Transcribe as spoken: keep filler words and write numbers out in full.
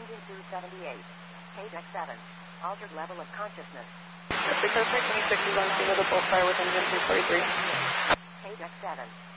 Engine two seventy-eight. Page X seven. Altered level of consciousness. six oh six twenty-six is on scene with a pulse fire with engine two forty-three. Page X seven.